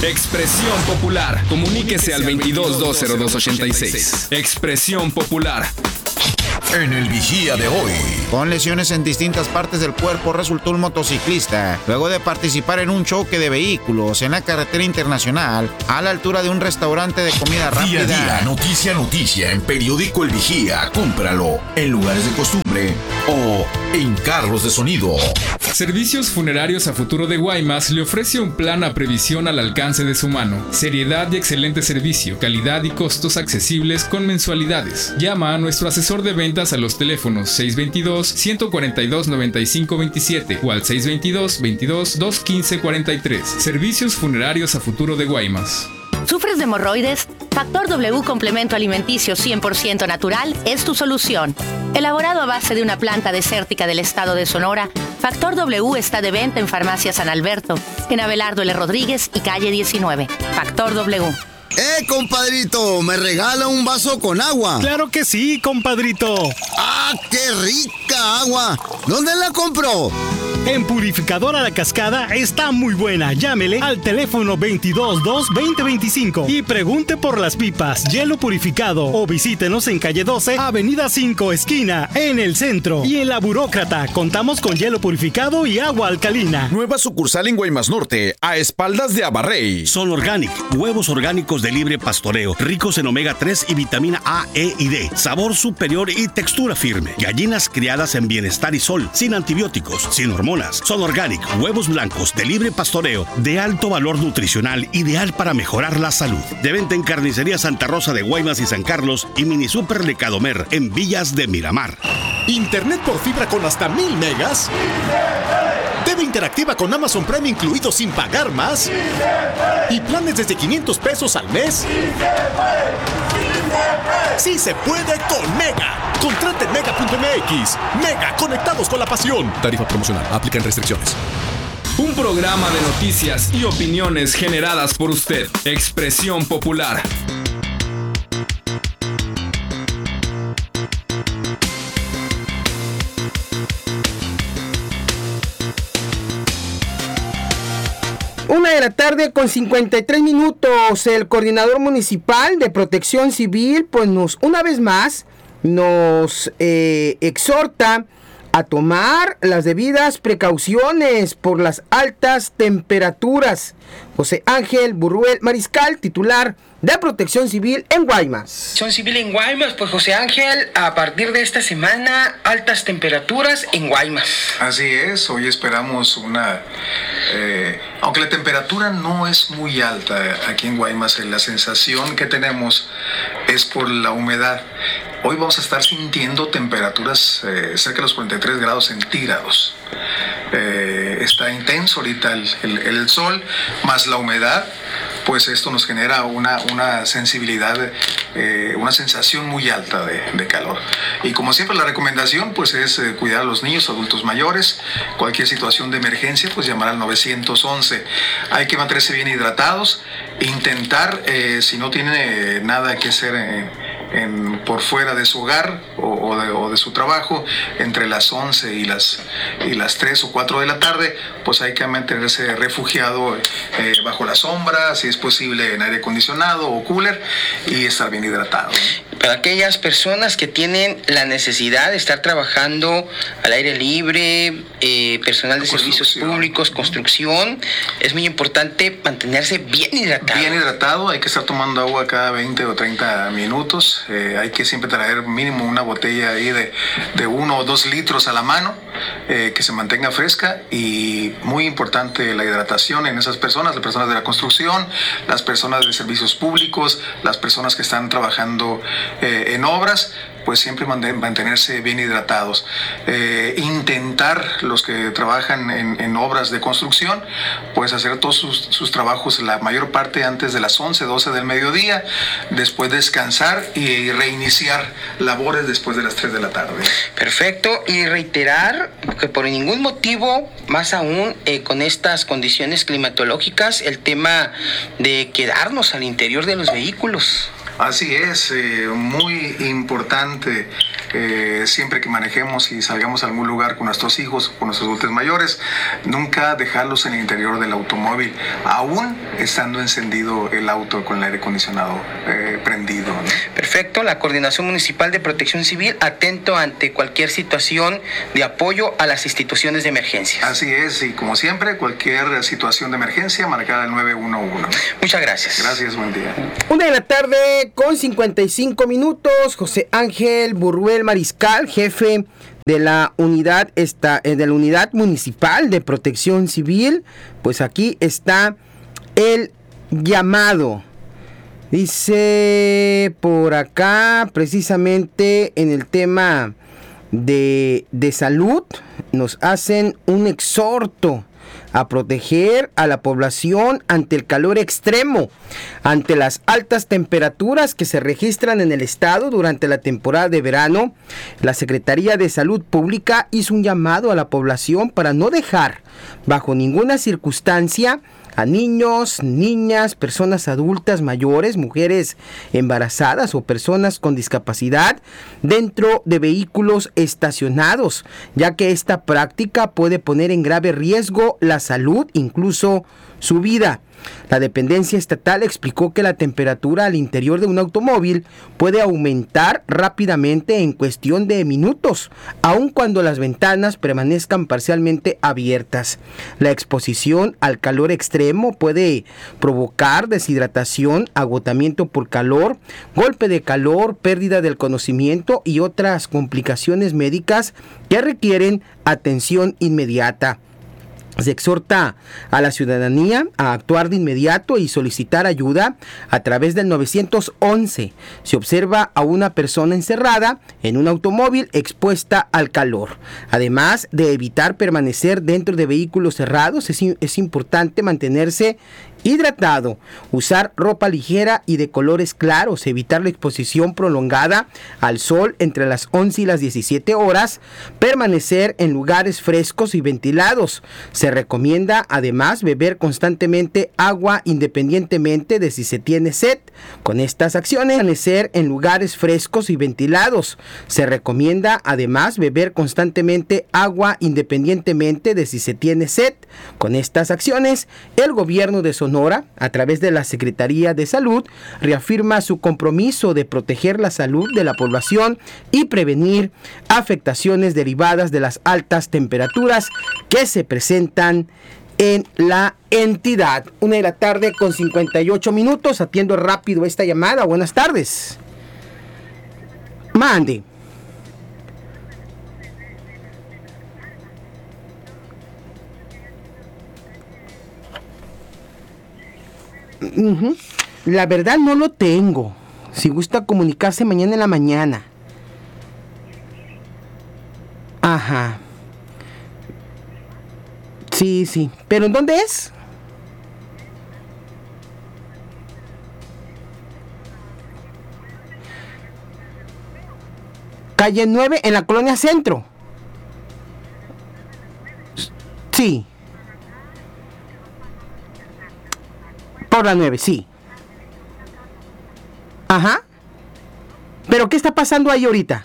Expresión Popular. Comuníquese al 22-202-86. Expresión Popular. En el Vigía de hoy. Con lesiones en distintas partes del cuerpo resultó un motociclista luego de participar en un choque de vehículos en la carretera internacional a la altura de un restaurante de comida rápida. Día a día, noticia en Periódico El Vigía. Cómpralo en lugares de costumbre o en carros de sonido. Servicios Funerarios a Futuro de Guaymas le ofrece un plan a previsión al alcance de su mano. Seriedad y excelente servicio, calidad y costos accesibles con mensualidades. Llama a nuestro asesor de ventas a los teléfonos 622-142-9527 o al 622-22-215-43. Servicios Funerarios a Futuro de Guaymas. ¿Sufres de hemorroides? Factor W Complemento Alimenticio 100% natural es tu solución. Elaborado a base de una planta desértica del estado de Sonora, Factor W está de venta en Farmacia San Alberto, en Abelardo L. Rodríguez y calle 19. Factor W. Compadrito, ¿me regala un vaso con agua? ¡Claro que sí, compadrito! ¡Ah, qué rica agua! ¿Dónde la compró? En Purificadora La Cascada está muy buena. Llámele al teléfono 222-2025 y pregunte por las pipas, hielo purificado, o visítenos en calle 12, avenida 5, esquina, en el centro. Y en La Burócrata contamos con hielo purificado y agua alcalina. Nueva sucursal en Guaymas Norte, a espaldas de Abarrey. Sol Organic, huevos orgánicos de libre pastoreo, ricos en omega 3 y vitamina A, E y D, sabor superior y textura firme. Gallinas criadas en bienestar y sol, sin antibióticos, sin hormonas. Sol Organic, huevos blancos de libre pastoreo, de alto valor nutricional, ideal para mejorar la salud. De venta en Carnicería Santa Rosa de Guaymas y San Carlos y Mini Super Lecadomer en Villas de Miramar. ¿Internet por fibra con hasta 1000 megas? TV interactiva con Amazon Prime incluido sin pagar más. ¿Y planes desde 500 pesos al mes? ¡Sí se puede con Mega! Contrate en Mega.mx. Mega, conectados con la pasión. Tarifa promocional. Aplican restricciones. Un programa de noticias y opiniones generadas por usted. Expresión Popular. Una de la tarde con 53 minutos. El coordinador municipal de Protección Civil, pues una vez más nos exhorta a tomar las debidas precauciones por las altas temperaturas. José Ángel Burruel Mariscal, titular de Protección Civil en Guaymas. Protección Civil en Guaymas, pues José Ángel, a partir de esta semana, altas temperaturas en Guaymas. Así es, hoy esperamos aunque la temperatura no es muy alta aquí en Guaymas, la sensación que tenemos es por la humedad. Hoy vamos a estar sintiendo temperaturas cerca de los 43 grados centígrados. Está intenso ahorita el sol, más la humedad, pues esto nos genera una sensibilidad, una sensación muy alta de calor. Y como siempre la recomendación pues es cuidar a los niños, adultos mayores, cualquier situación de emergencia pues llamar al 911. Hay que mantenerse bien hidratados, intentar si no tiene nada que hacer por fuera de su hogar o de su trabajo, entre las 11 y las 3 o 4 de la tarde, pues hay que mantenerse refugiado bajo la sombra, si es posible en aire acondicionado o cooler, y estar bien hidratado. Para aquellas personas que tienen la necesidad de estar trabajando al aire libre, personal de servicios públicos, construcción, es muy importante mantenerse bien hidratado. Bien hidratado, hay que estar tomando agua cada 20 o 30 minutos. Hay que siempre traer mínimo una botella ahí de 1 o 2 litros a la mano, que se mantenga fresca, y muy importante la hidratación en esas personas, las personas de la construcción, las personas de servicios públicos, las personas que están trabajando en obras, pues siempre mantenerse bien hidratados. Intentar, los que trabajan en obras de construcción, pues hacer todos sus trabajos la mayor parte antes de las 11, 12 del mediodía, después descansar y reiniciar labores después de las 3 de la tarde. Perfecto, y reiterar que por ningún motivo, más aún con estas condiciones climatológicas, el tema de quedarnos al interior de los vehículos. Así es, muy importante siempre que manejemos y salgamos a algún lugar con nuestros hijos, con nuestros adultos mayores, nunca dejarlos en el interior del automóvil, aún estando encendido el auto con el aire acondicionado prendido, ¿no? Perfecto, la Coordinación Municipal de Protección Civil atento ante cualquier situación de apoyo a las instituciones de emergencia. Así es, y como siempre, cualquier situación de emergencia, marcar al 911. Muchas gracias. Gracias, buen día. 1:55 p.m. José Ángel Burruel Mariscal, jefe de la unidad municipal de Protección Civil, pues aquí está el llamado. Dice por acá, precisamente en el tema de salud, nos hacen un exhorto a proteger a la población ante el calor extremo, ante las altas temperaturas que se registran en el estado durante la temporada de verano. La Secretaría de Salud Pública hizo un llamado a la población para no dejar bajo ninguna circunstancia a niños, niñas, personas adultas mayores, mujeres embarazadas o personas con discapacidad dentro de vehículos estacionados, ya que esta práctica puede poner en grave riesgo la salud, incluso su vida. La dependencia estatal explicó que la temperatura al interior de un automóvil puede aumentar rápidamente en cuestión de minutos, aun cuando las ventanas permanezcan parcialmente abiertas. La exposición al calor extremo puede provocar deshidratación, agotamiento por calor, golpe de calor, pérdida del conocimiento y otras complicaciones médicas que requieren atención inmediata. Se exhorta a la ciudadanía a actuar de inmediato y solicitar ayuda a través del 911. Se observa a una persona encerrada en un automóvil expuesta al calor. Además de evitar permanecer dentro de vehículos cerrados, es importante mantenerse hidratado, usar ropa ligera y de colores claros, evitar la exposición prolongada al sol entre las 11 y las 17 horas, permanecer en lugares frescos y ventilados. Se recomienda además beber constantemente agua independientemente de si se tiene sed. Con estas acciones, permanecer en lugares frescos y ventilados. Se recomienda además beber constantemente agua independientemente de si se tiene sed. Con estas acciones, el gobierno de Sonora, a través de la Secretaría de Salud, reafirma su compromiso de proteger la salud de la población y prevenir afectaciones derivadas de las altas temperaturas que se presentan en la entidad. 1:58 p.m. Atiendo rápido esta llamada. Buenas tardes. Mande. La verdad no lo tengo. Si gusta comunicarse mañana en la mañana. Ajá. Sí. ¿Pero en dónde es? Calle 9 en la Colonia Centro. Sí. Por la 9, sí. Ajá. ¿Pero qué está pasando ahí ahorita?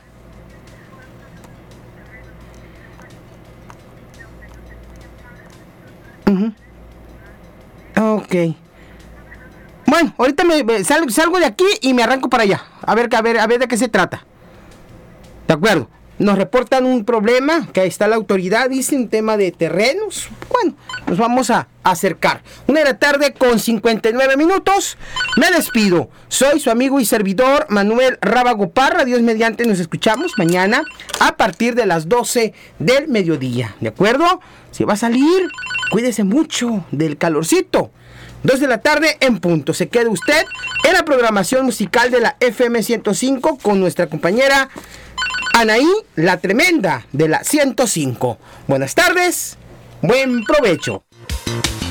Ok. Bueno, ahorita salgo de aquí y me arranco para allá. A ver de qué se trata. De acuerdo. Nos reportan un problema, que ahí está la autoridad, dice un tema de terrenos. Bueno, nos vamos a acercar. 1:59 p.m. Me despido. Soy su amigo y servidor Manuel Rábago Parra. Dios mediante, nos escuchamos mañana a partir de las 12 del mediodía. ¿De acuerdo? Si va a salir, cuídese mucho del calorcito. 2 de la tarde en punto. Se queda usted en la programación musical de la FM 105 con nuestra compañera Anaí, la tremenda de la 105. Buenas tardes, buen provecho.